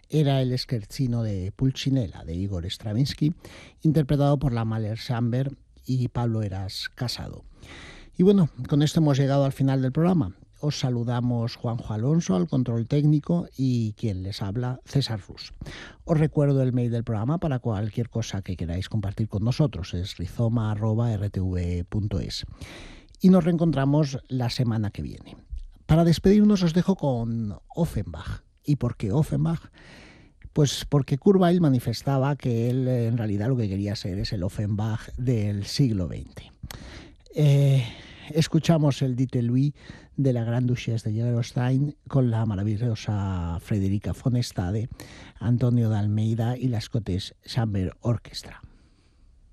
era el Scherzino de Pulcinella de Igor Stravinsky, interpretado por la Mahler Schamber y Pablo Heras Casado. Y bueno, con esto hemos llegado al final del programa. Os saludamos Juanjo Alonso al control técnico y quien les habla, César Rus. Os recuerdo el mail del programa para cualquier cosa que queráis compartir con nosotros, es rizoma@rtv.es. Y nos reencontramos la semana que viene. Para despedirnos os dejo con Offenbach. ¿Y por qué Offenbach? Pues porque Kurt Weill manifestaba que él en realidad lo que quería ser es el Offenbach del siglo XX. Escuchamos el Dite Louis de la Gran Duchesse de Gerolstein con la maravillosa Frederica von Stade, Antonio de Almeida y la Scottish Chamber Orchestra.